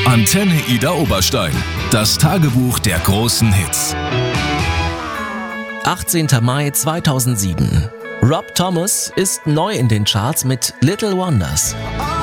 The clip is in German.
Antenne Ida Oberstein. Das Tagebuch der großen Hits. 18. Mai 2007. Rob Thomas ist neu in den Charts mit Little Wonders.